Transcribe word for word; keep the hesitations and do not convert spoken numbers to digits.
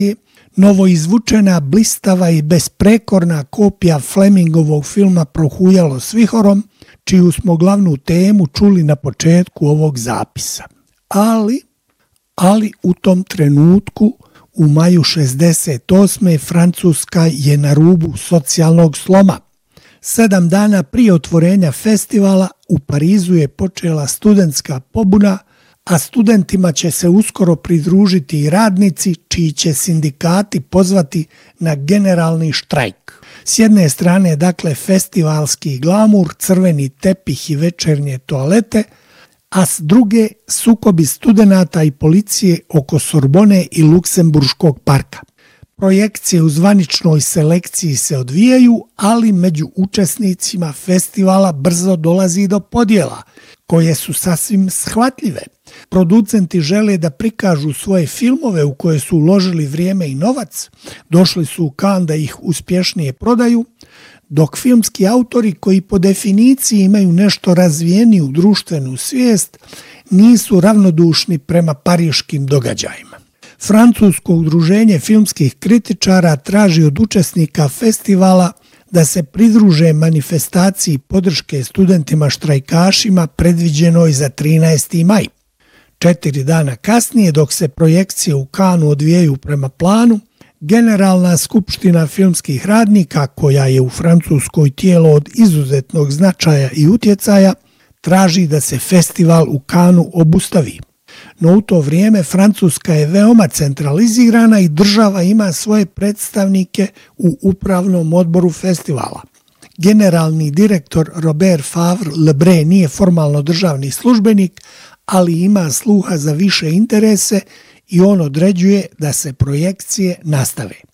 novoizvučena, blistava i besprekorna kopija Flemingovog filma Prohujalo s vihorom, čiju smo glavnu temu čuli na početku ovog zapisa. Ali, ali u tom trenutku, u maju šezdeset osme Francuska je na rubu socijalnog sloma. Sedam dana prije otvorenja festivala u Parizu je počela studentska pobuna, a studentima će se uskoro pridružiti i radnici čiji će sindikati pozvati na generalni štrajk. S jedne strane, dakle, festivalski glamur, crveni tepih i večernje toalete, a s druge sukobi studenata i policije oko Sorbone i Luksemburškog parka. Projekcije u zvaničnoj selekciji se odvijaju, ali među učesnicima festivala brzo dolazi do podjela, koje su sasvim shvatljive. Producenti žele da prikažu svoje filmove u koje su uložili vrijeme i novac, došli su u Cannes da ih uspješnije prodaju, dok filmski autori koji po definiciji imaju nešto razvijeniju društvenu svijest nisu ravnodušni prema pariškim događajima. Francusko udruženje filmskih kritičara traži od učesnika festivala da se pridruže manifestaciji podrške studentima štrajkašima predviđenoj za trinaesti maj. Četiri dana kasnije, dok se projekcije u Cannesu odvijaju prema planu, Generalna skupština filmskih radnika, koja je u Francuskoj tijelo od izuzetnog značaja i utjecaja, traži da se festival u Cannesu obustavi. No u to vrijeme Francuska je veoma centralizirana i država ima svoje predstavnike u upravnom odboru festivala. Generalni direktor Robert Favre-Lebrun nije formalno državni službenik, ali ima sluha za više interese i on određuje da se projekcije nastave.